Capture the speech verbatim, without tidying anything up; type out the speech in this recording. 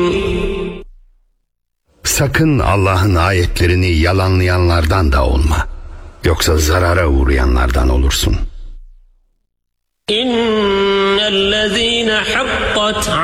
Sakın Allah'ın ayetlerini yalanlayanlardan da olma. Yoksa zarara uğrayanlardan olursun. İnnellezîne haqqat